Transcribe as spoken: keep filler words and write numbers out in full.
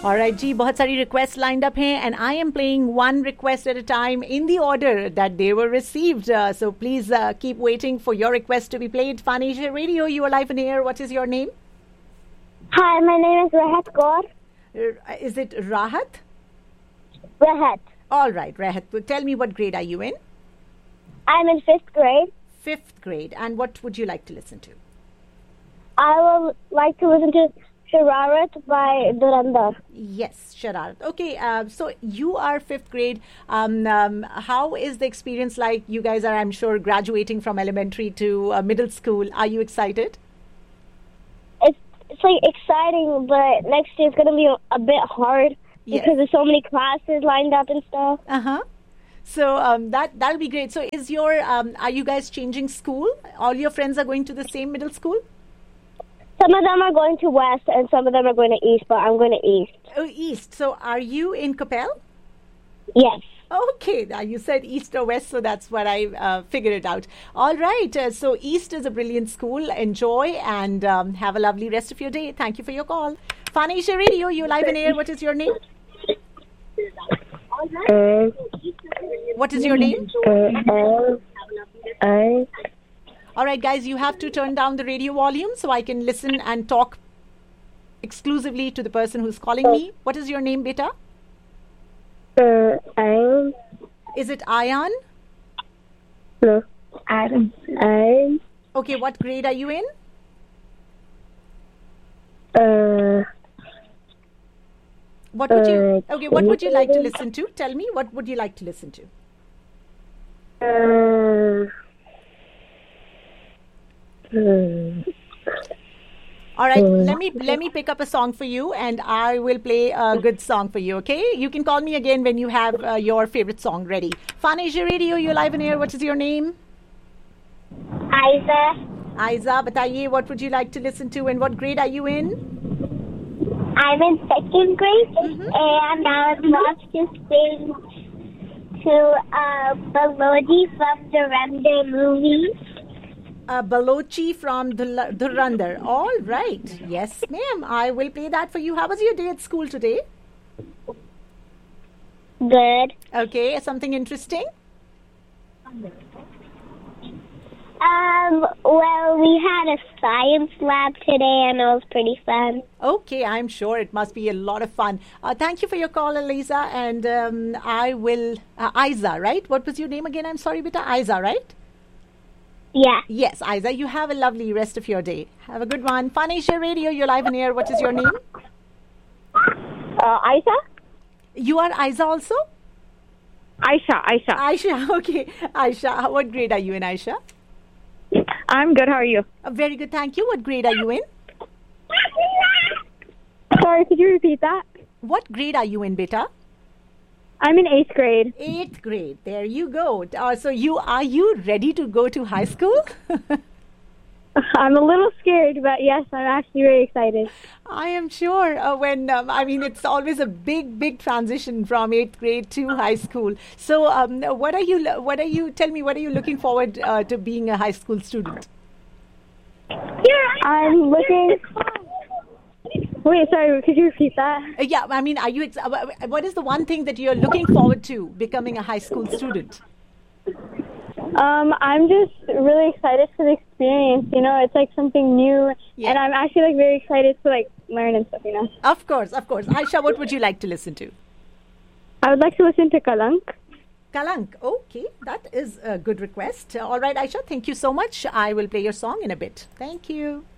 All right, जी बहुत सारी requests lined up हैं and I am playing one request at a time in the order that they were received. Uh, so please uh, keep waiting for your request to be played. Fanisha Radio, you are live in air. What is your name? Hi, my name is Rahat Kaur. Uh, is it Rahat? Rahat. All right, Rahat. Tell me, what grade are you in? I'm in fifth grade. Fifth grade. And what would you like to listen to? I would like to listen to Shararat by Dhurandhar. Yes, Shararat. Okay, uh, so you are fifth grade. Um, um, how is the experience like? You guys are, I'm sure, graduating from elementary to uh, middle school. Are you excited? It's it's like exciting, but next year it's going to be a, a bit hard Yes. because there's so many classes lined up and stuff. Uh huh. So um, that that'll be great. So is your um, are you guys changing school? All your friends are going to the same middle school? Some of them are going to West and some of them are going to East, but I'm going to East. Oh, East. So are you in Capel? Yes. Okay, now you said East or West, so that's what I uh, figured it out. All right, uh, so East is a brilliant school. Enjoy and um, have a lovely rest of your day. Thank you for your call. Fanisha Radio, you're live in air. What is your name? Uh, What is your name? uh, I, All right, guys, you have to turn down the radio volume so I can listen and talk exclusively to the person who's calling me. What is your name, beta? uh, I, Is it Ayan? no, Adam. I, Okay, what grade are you in? uh, What would you Uh, Okay, what would you like to listen to? Tell me, what would you like to listen to? uh, hmm. All right, Mm. let me let me pick up a song for you and I will play a good song for you, okay? You can call me again when you have uh, your favorite song ready. Fanisha Radio, you're live in air. What is your name? Isa. Aiza, bataiye, what would you like to listen to and what grade are you in? I'm in second grade and I would love to sing to uh, Balodi from the Render movie. Uh, Balochi from Dhul- Dhurandhar. All right. Yes, ma'am. I will play that for you. How was your day at school today? Good. Okay, something interesting? Um, well, we had a science lab today and it was pretty fun. Okay, I'm sure it must be a lot of fun. Uh, thank you for your call, Eliza. And um, I will... Uh, Aiza, right? What was your name again? I'm sorry, beta. Aiza, right? Yeah. Yes, Aiza. You have a lovely rest of your day. Have a good one. Fanisha Radio, you're live in air. What is your name? Uh, Aisha? You are Aiza also? Aisha, Aisha. Aisha. Okay. Aisha, what grade are you in, Aisha? I'm good. How are you? Uh, very good. Thank you. What grade are you in? Sorry, could you repeat that? What grade are you in, beta? I'm in eighth grade. Eighth grade. There you go. Uh, so you are you ready to go to high school? I'm a little scared, but yes, I'm actually very excited. I am sure. Uh, when um, I mean, it's always a big, big transition from eighth grade to high school. So, um, what are you? What are you? Tell me, what are you looking forward uh, to being a high school student? I'm looking. Wait, sorry, could you repeat that? Uh, yeah, I mean, are you? Ex- uh, what is the one thing that you're looking forward to becoming a high school student? Um, I'm just really excited for the experience. You know, it's like something new, Yeah. and I'm actually like very excited to like learn and stuff. You know, Of course, of course. Aisha, what would you like to listen to? I would like to listen to Kalank. Kalank. Okay, that is a good request. Uh, all right, Aisha, thank you so much. I will play your song in a bit. Thank you.